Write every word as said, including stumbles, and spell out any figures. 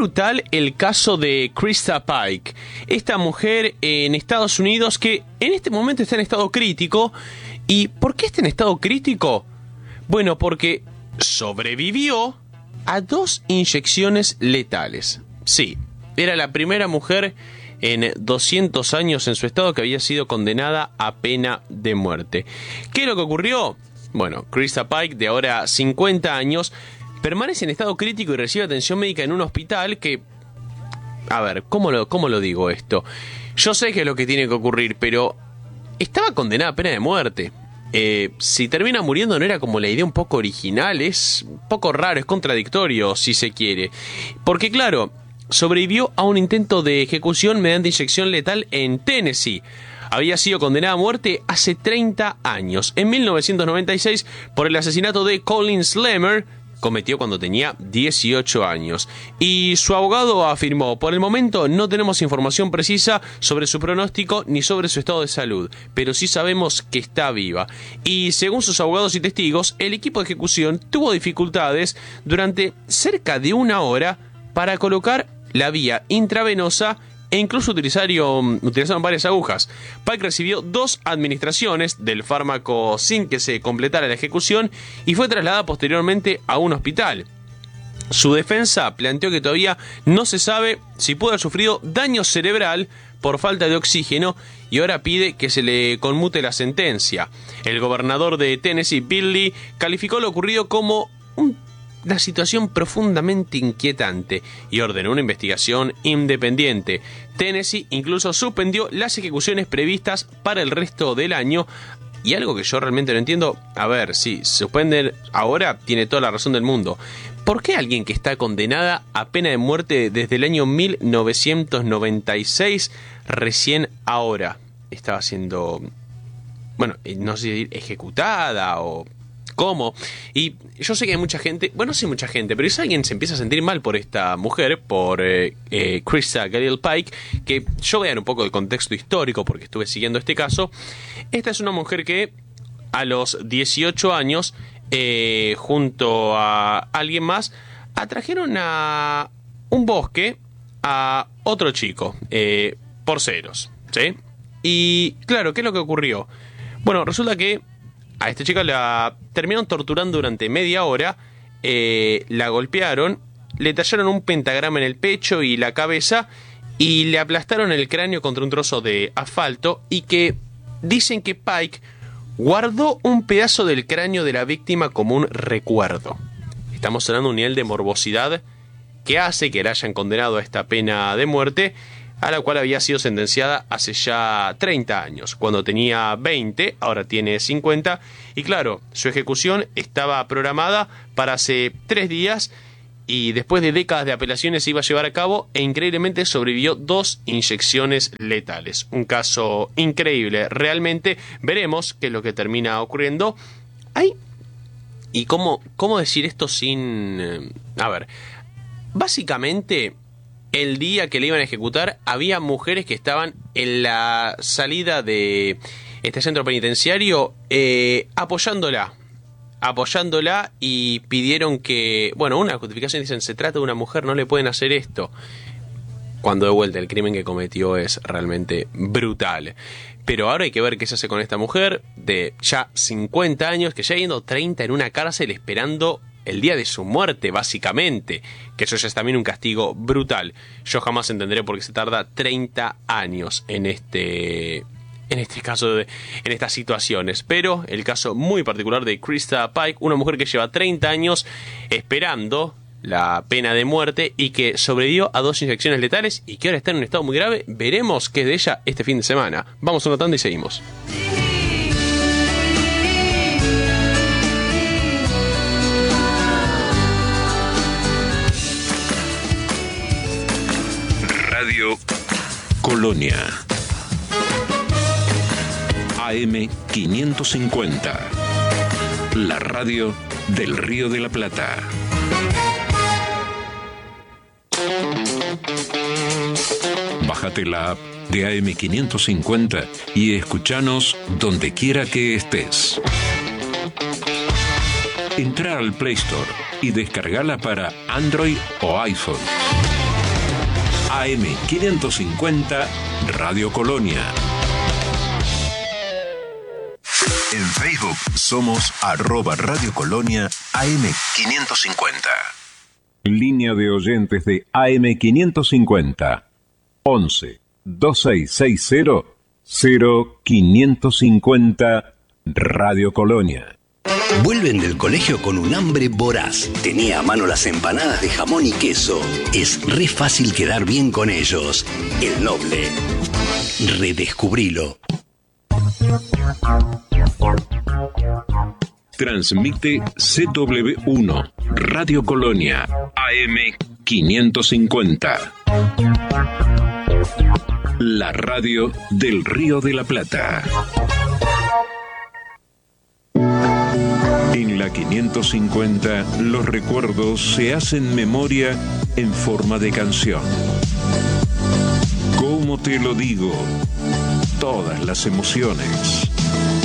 brutal el caso de Krista Pike, esta mujer en Estados Unidos que en este momento está en estado crítico. ¿Y por qué está en estado crítico? Bueno, porque sobrevivió a dos inyecciones letales. Sí, era la primera mujer en doscientos años en su estado que había sido condenada a pena de muerte. ¿Qué es lo que ocurrió? Bueno, Krista Pike, de ahora cincuenta años, permanece en estado crítico y recibe atención médica en un hospital que... A ver, ¿cómo lo, cómo lo digo esto? Yo sé que es lo que tiene que ocurrir, pero estaba condenada a pena de muerte. Eh, si termina muriendo no era como la idea un poco original, es un poco raro, es contradictorio si se quiere. Porque claro, sobrevivió a un intento de ejecución mediante inyección letal en Tennessee. Había sido condenada a muerte hace treinta años, en mil novecientos noventa y seis, por el asesinato de Colin Slammer, cometió cuando tenía dieciocho años. Y su abogado afirmó: por el momento no tenemos información precisa sobre su pronóstico ni sobre su estado de salud, pero sí sabemos que está viva. Y según sus abogados y testigos, el equipo de ejecución tuvo dificultades durante cerca de una hora para colocar la vía intravenosa e incluso utilizaron, utilizaron varias agujas. Pike recibió dos administraciones del fármaco sin que se completara la ejecución y fue trasladada posteriormente a un hospital. Su defensa planteó que todavía no se sabe si pudo haber sufrido daño cerebral por falta de oxígeno y ahora pide que se le conmute la sentencia. El gobernador de Tennessee, Bill Lee, calificó lo ocurrido como un una situación profundamente inquietante y ordenó una investigación independiente. Tennessee incluso suspendió las ejecuciones previstas para el resto del año. Y algo que yo realmente no entiendo, a ver, si suspenden ahora, tiene toda la razón del mundo. ¿Por qué alguien que está condenada a pena de muerte desde el año mil novecientos noventa y seis, recién ahora estaba siendo, bueno, no sé si ejecutada o... ¿Cómo? Y yo sé que hay mucha gente, bueno, no sé mucha gente, pero si alguien se empieza a sentir mal por esta mujer, por eh, eh, Krista Galil Pike, que yo voy a dar un poco de contexto histórico porque estuve siguiendo este caso. Esta es una mujer que a los dieciocho años, eh, junto a alguien más, atrajeron a un bosque a otro chico, eh, por celos, ¿sí? Y claro, ¿qué es lo que ocurrió? Bueno, resulta que a esta chica la terminaron torturando durante media hora, eh, la golpearon, le tallaron un pentagrama en el pecho y la cabeza y le aplastaron el cráneo contra un trozo de asfalto, y que dicen que Pike guardó un pedazo del cráneo de la víctima como un recuerdo. Estamos hablando de un nivel de morbosidad que hace que la hayan condenado a esta pena de muerte, a la cual había sido sentenciada hace ya treinta años. Cuando tenía veinte, ahora tiene cincuenta. Y claro, su ejecución estaba programada para hace tres días y después de décadas de apelaciones se iba a llevar a cabo e increíblemente sobrevivió dos inyecciones letales. Un caso increíble. Realmente veremos qué es lo que termina ocurriendo. Hay... ¿Y cómo, cómo decir esto sin...? A ver, básicamente... El día que le iban a ejecutar, había mujeres que estaban en la salida de este centro penitenciario eh, apoyándola, apoyándola y pidieron que, bueno, una justificación, dicen, se trata de una mujer, no le pueden hacer esto. Cuando de vuelta el crimen que cometió es realmente brutal. Pero ahora hay que ver qué se hace con esta mujer de ya cincuenta años, que ya yendo treinta en una cárcel esperando el día de su muerte, básicamente, que eso ya es también un castigo brutal. Yo jamás entenderé por qué se tarda treinta años en este, en este caso, de, en estas situaciones. Pero el caso muy particular de Krista Pike, una mujer que lleva treinta años esperando la pena de muerte y que sobrevivió a dos inyecciones letales y que ahora está en un estado muy grave. Veremos qué es de ella este fin de semana. Vamos a una tanda y seguimos. Radio Colonia A M quinientos cincuenta, la radio del Río de la Plata. Bájate la app de A M quinientos cincuenta y escuchanos donde quiera que estés. Entra al Play Store y descargala para Android o iPhone. A M quinientos cincuenta Radio Colonia. En Facebook somos arroba Radio Colonia A M quinientos cincuenta. Línea de oyentes de A M quinientos cincuenta. once, veintiséis sesenta, cero quinientos cincuenta Radio Colonia. Vuelven del colegio con un hambre voraz. Tenía a mano las empanadas de jamón y queso. Es re fácil quedar bien con ellos. El Noble. Redescubrilo. Transmite C W uno, Radio Colonia, A M quinientos cincuenta. La radio del Río de la Plata. En la quinientos cincuenta, los recuerdos se hacen memoria en forma de canción. ¿Cómo te lo digo? Todas las emociones.